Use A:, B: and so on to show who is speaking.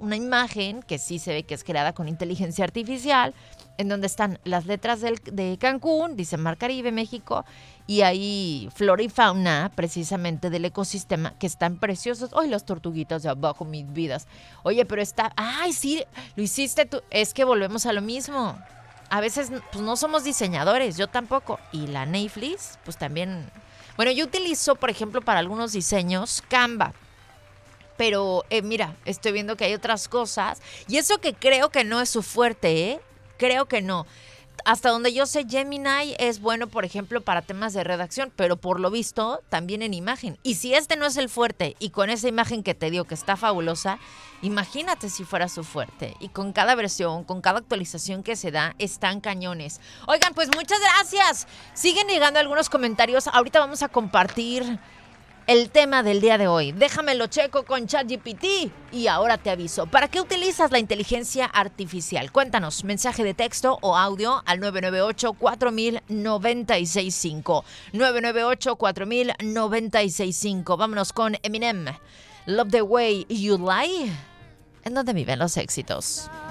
A: una imagen que sí se ve que es creada con inteligencia artificial, en donde están las letras de Cancún, dice Mar Caribe, México, y ahí flora y fauna precisamente del ecosistema que están preciosos. ¡Ay, las tortuguitas de abajo, mis vidas! Oye, pero está... ¡Ay, sí! Lo hiciste tú. Es que volvemos a lo mismo. A veces pues no somos diseñadores, yo tampoco. Y la Netflix, pues también... Bueno, yo utilizo, por ejemplo, para algunos diseños, Canva. Pero mira, estoy viendo que hay otras cosas. Y eso que creo que no es su fuerte, ¿eh? Creo que no. Hasta donde yo sé, Gemini es bueno, por ejemplo, para temas de redacción, pero por lo visto también en imagen. Y si este no es el fuerte, y con esa imagen que te digo que está fabulosa, imagínate si fuera su fuerte. Y con cada versión, con cada actualización que se da, están cañones. Oigan, pues muchas gracias. Siguen llegando algunos comentarios. Ahorita vamos a compartir el tema del día de hoy. Déjamelo checo con ChatGPT y ahora te aviso. ¿Para qué utilizas la inteligencia artificial? Cuéntanos, mensaje de texto o audio al 998-4000-965. 998-4000-965. Vámonos con Eminem. Love the way you lie. ¿En dónde viven los éxitos?